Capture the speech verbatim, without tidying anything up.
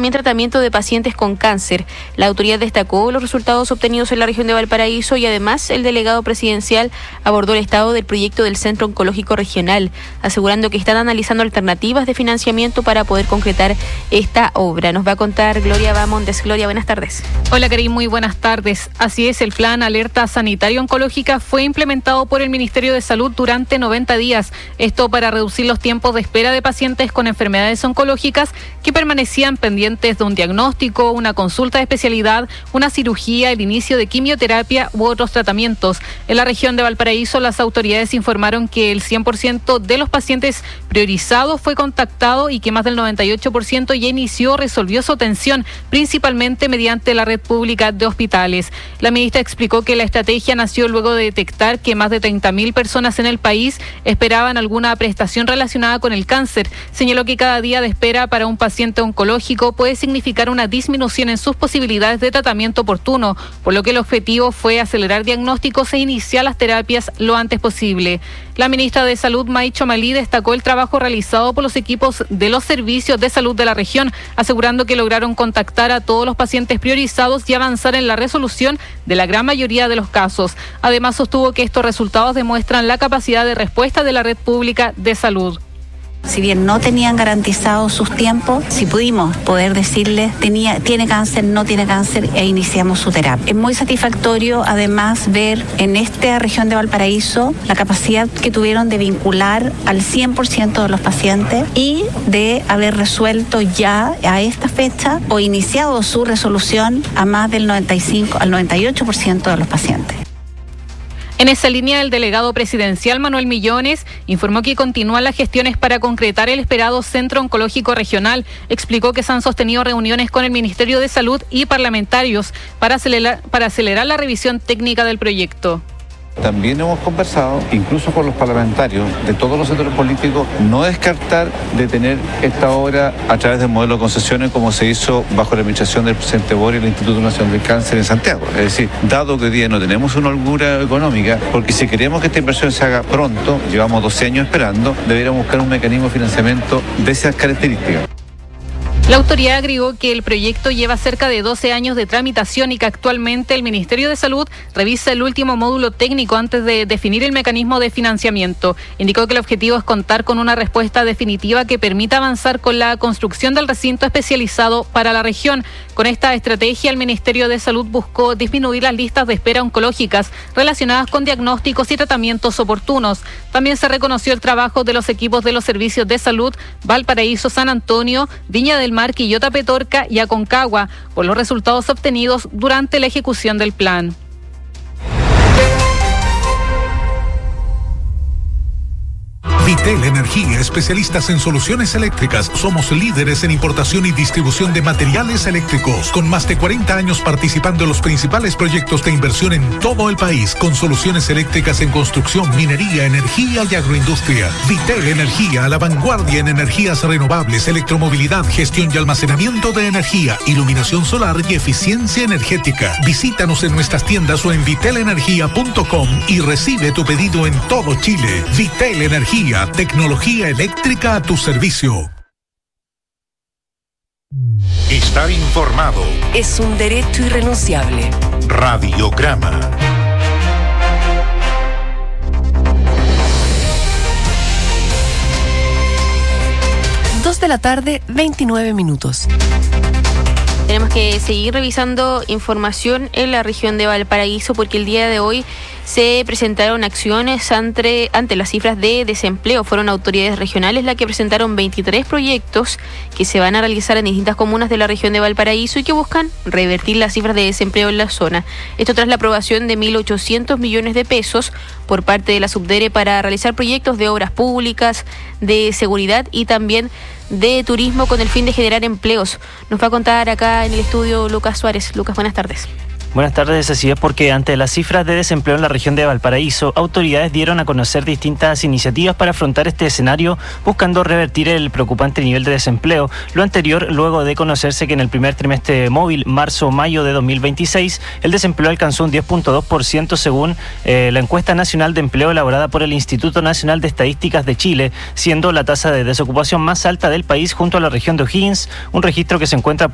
también tratamiento de pacientes con cáncer. La autoridad destacó los resultados obtenidos en la región de Valparaíso y además el delegado presidencial abordó el estado del proyecto del Centro Oncológico Regional, asegurando que están analizando alternativas de financiamiento para poder concretar esta obra. Nos va a contar Gloria Bamondes. Gloria, buenas tardes. Hola, Karim, muy buenas tardes. Así es, el plan Alerta Sanitaria Oncológica fue implementado por el Ministerio de Salud durante noventa días. Esto para reducir los tiempos de espera de pacientes con enfermedades oncológicas que permanecían pendientes de un diagnóstico, una consulta de especialidad, una cirugía, el inicio de quimioterapia u otros tratamientos. En la región de Valparaíso, las autoridades informaron que el cien por ciento de los pacientes priorizados fue contactado y que más del noventa y ocho por ciento ya inició o resolvió su atención, principalmente mediante la red pública de hospitales. La ministra explicó que la estrategia nació luego de detectar que más de treinta mil personas en el país esperaban alguna prestación relacionada con el cáncer. Señaló que cada día de espera para un paciente oncológico puede significar una disminución en sus posibilidades de tratamiento oportuno, por lo que el objetivo fue acelerar diagnósticos e iniciar las terapias lo antes posible. La ministra de Salud, May Chomalí, destacó el trabajo realizado por los equipos de los servicios de salud de la región, asegurando que lograron contactar a todos los pacientes priorizados y avanzar en la resolución de la gran mayoría de los casos. Además, sostuvo que estos resultados demuestran la capacidad de respuesta de la red pública de salud. Si bien no tenían garantizados sus tiempos, si pudimos poder decirles tenía, tiene cáncer, no tiene cáncer, e iniciamos su terapia. Es muy satisfactorio además ver en esta región de Valparaíso la capacidad que tuvieron de vincular al cien por ciento de los pacientes y de haber resuelto ya a esta fecha o iniciado su resolución a más del noventa y cinco al noventa y ocho por ciento de los pacientes. En esa línea, el delegado presidencial Manuel Millones informó que continúan las gestiones para concretar el esperado Centro Oncológico Regional. Explicó que se han sostenido reuniones con el Ministerio de Salud y parlamentarios para acelerar, para acelerar la revisión técnica del proyecto. También hemos conversado, incluso con los parlamentarios de todos los sectores políticos, no descartar de tener esta obra a través del modelo de concesiones como se hizo bajo la administración del presidente Boric y el Instituto Nacional del Cáncer en Santiago. Es decir, dado que hoy día no tenemos una holgura económica, porque si queremos que esta inversión se haga pronto, llevamos doce años esperando, deberíamos buscar un mecanismo de financiamiento de esas características. La autoridad agregó que el proyecto lleva cerca de doce años de tramitación y que actualmente el Ministerio de Salud revisa el último módulo técnico antes de definir el mecanismo de financiamiento. Indicó que el objetivo es contar con una respuesta definitiva que permita avanzar con la construcción del recinto especializado para la región. Con esta estrategia, el Ministerio de Salud buscó disminuir las listas de espera oncológicas relacionadas con diagnósticos y tratamientos oportunos. También se reconoció el trabajo de los equipos de los servicios de salud Valparaíso, San Antonio, Viña del Mar, Quillota, Petorca y Aconcagua por los resultados obtenidos durante la ejecución del plan. Vitel Energía, especialistas en soluciones eléctricas. Somos líderes en importación y distribución de materiales eléctricos, con más de cuarenta años participando en los principales proyectos de inversión en todo el país, con soluciones eléctricas en construcción, minería, energía y agroindustria. Vitel Energía, a la vanguardia en energías renovables, electromovilidad, gestión y almacenamiento de energía, iluminación solar y eficiencia energética. Visítanos en nuestras tiendas o en vitel energía punto com y recibe tu pedido en todo Chile. Vitel Energía, tecnología eléctrica a tu servicio. Estar informado es un derecho irrenunciable. Radiograma. Dos de la tarde, veintinueve minutos. Tenemos que seguir revisando información en la región de Valparaíso porque el día de hoy se presentaron acciones ante, ante las cifras de desempleo. Fueron autoridades regionales las que presentaron veintitrés proyectos que se van a realizar en distintas comunas de la región de Valparaíso y que buscan revertir las cifras de desempleo en la zona. Esto tras la aprobación de mil ochocientos millones de pesos por parte de la Subdere para realizar proyectos de obras públicas, de seguridad y también de turismo con el fin de generar empleos. Nos va a contar acá en el estudio Lucas Suárez. Lucas, buenas tardes. Buenas tardes, así es, porque ante las cifras de desempleo en la región de Valparaíso, autoridades dieron a conocer distintas iniciativas para afrontar este escenario, buscando revertir el preocupante nivel de desempleo. Lo anterior, luego de conocerse que en el primer trimestre móvil, marzo-mayo de dos mil veintiséis, el desempleo alcanzó un diez punto dos por ciento según eh, la encuesta nacional de empleo elaborada por el Instituto Nacional de Estadísticas de Chile, siendo la tasa de desocupación más alta del país junto a la región de O'Higgins, un registro que se encuentra